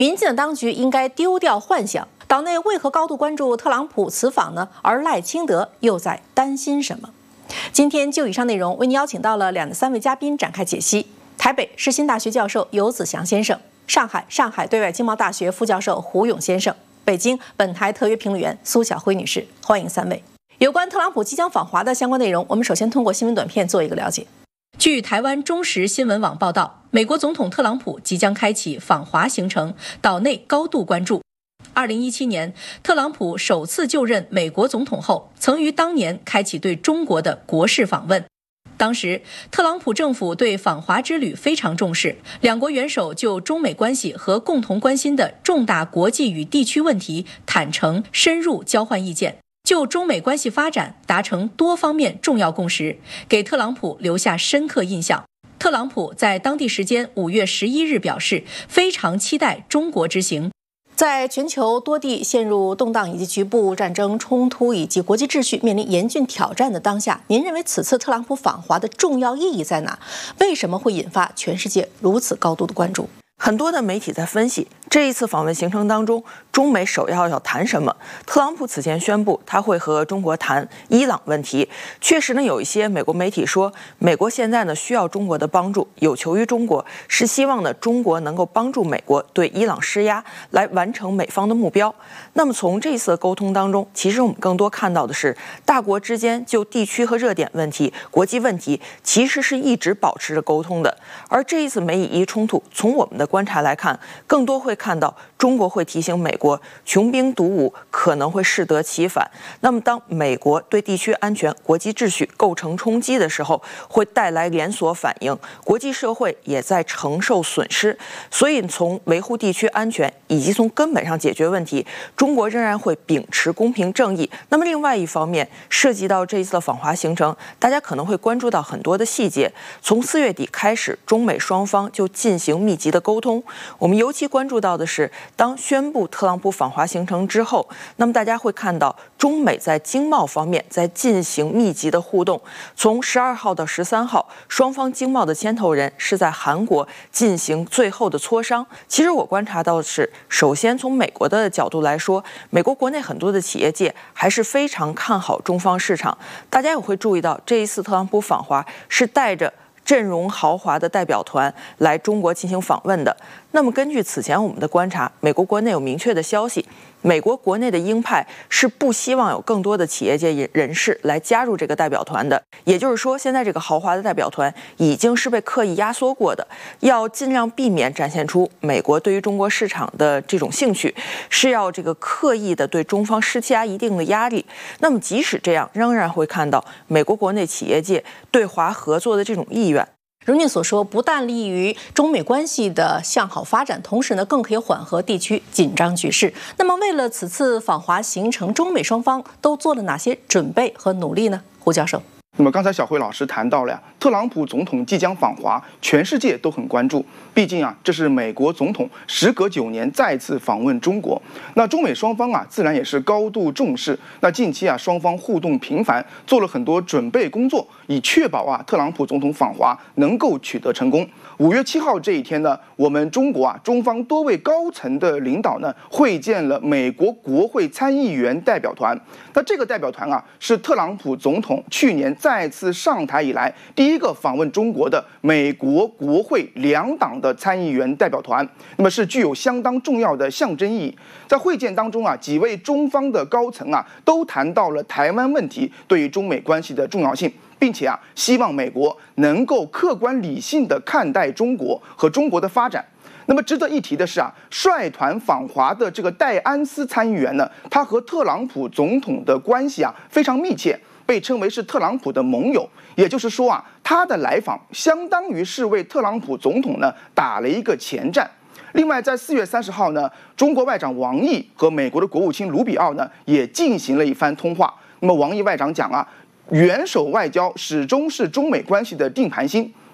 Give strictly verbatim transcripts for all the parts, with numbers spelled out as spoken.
民进党当局应该丢掉幻想。岛内为何高度关注特朗普此访呢？而赖清德又在担心什么？今天就以上内容，为您邀请到了两的三位嘉宾展开解析。台北世新大学教授游子祥先生，上海上海对外经贸大学副教授胡勇先生，北京本台特约评论员苏晓辉女士，欢迎三位。有关特朗普即将访华的相关内容，我们首先通过新闻短片做一个了解。据台湾中时新闻网报道，美国总统特朗普即将开启访华行程，岛内高度关注。二零一七年，特朗普首次就任美国总统后，曾于当年开启对中国的国事访问。当时，特朗普政府对访华之旅非常重视，两国元首就中美关系和共同关心的重大国际与地区问题坦诚深入交换意见，就中美关系发展达成多方面重要共识，给特朗普留下深刻印象。特朗普在当地时间五月十一日表示，非常期待中国之行。在全球多地陷入动荡以及局部战争冲突以及国际秩序面临严峻挑战的当下，您认为此次特朗普访华的重要意义在哪？为什么会引发全世界如此高度的关注？ 很多的媒体在分析这一次访问行程当中，中美首要要谈什么。特朗普此前宣布他会和中国谈伊朗问题，确实呢，有一些美国媒体说，美国现在呢需要中国的帮助，有求于中国，是希望呢中国能够帮助美国对伊朗施压，来完成美方的目标。那么从这一次的沟通当中，其实我们更多看到的是，大国之间就地区和热点问题、国际问题，其实是一直保持着沟通的。而这一次美以伊冲突，从我们的观察来看，更多会看到中国会提醒美国，穷兵黩武可能会适得其反。那么当美国对地区安全、国际秩序构成冲击的时候，会带来连锁反应，国际社会也在承受损失。所以从维护地区安全以及从根本上解决问题，中国仍然会秉持公平正义。那么另外一方面，涉及到这一次的访华行程，大家可能会关注到很多的细节。从四月底开始，中美双方就进行密集的沟通。我们尤其关注到的是，当宣布特朗普访华行程之后，那么大家会看到中美在经贸方面在进行密集的互动。从十二号到十三号，双方经贸的牵头人是在韩国进行最后的磋商。其实我观察到的是，首先从美国的角度来说，美国国内很多的企业界还是非常看好中方市场。大家也会注意到，这一次特朗普访华是带着阵容豪华的代表团来中国进行访问的。那么根据此前我们的观察，美国国内有明确的消息，美国国内的鹰派是不希望有更多的企业界人士来加入这个代表团的。也就是说，现在这个豪华的代表团已经是被刻意压缩过的，要尽量避免展现出美国对于中国市场的这种兴趣，是要这个刻意的对中方施加一定的压力。那么即使这样，仍然会看到美国国内企业界对华合作的这种意愿。 如您所说，不但利于中美关系的向好发展，同时呢，更可以缓和地区紧张局势。那么，为了此次访华行程，中美双方都做了哪些准备和努力呢？胡教授。 那么刚才小辉老师谈到了呀，特朗普总统即将访华，全世界都很关注。毕竟啊，这是美国总统时隔九年再次访问中国，那中美双方啊，自然也是高度重视。那近期啊，双方互动频繁，做了很多准备工作，以确保啊，特朗普总统访华能够取得成功。五月七号这一天呢，我们中国啊，中方多位高层的领导呢，会见了美国国会参议员代表团。那这个代表团啊，是特朗普总统去年再次上台以来第一个访问中国的美国国会两党的参议员代表团，那么是具有相当重要的象征意义。在会见当中啊，几位中方的高层啊，都谈到了台湾问题对于中美关系的重要性，并且啊，希望美国能够客观理性地看待中国和中国的发展。那么值得一提的是啊，率团访华的这个戴安斯参议员呢，他和特朗普总统的关系啊非常密切，被称为是特朗普的盟友。也就是说啊，他的来访相当于是为特朗普总统呢打了一个前站。另外，在四月三十号呢，中国外长王毅和美国的国务卿卢比奥呢也进行了一番通话。那么王毅外长讲啊，元首外交始终是中美关系的定盘星。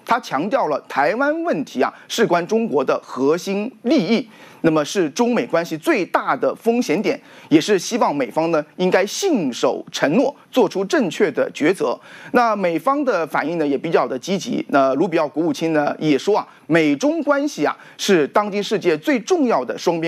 他强调了台湾问题啊事关中国的核心利益。那么是中美关系最大的风险点，也是希望美方呢应该信守承诺，做出正确的抉择。那美方的反应呢也比较的积极。那卢比奥国务卿呢也说啊，美中关系啊是当今世界最重要的双边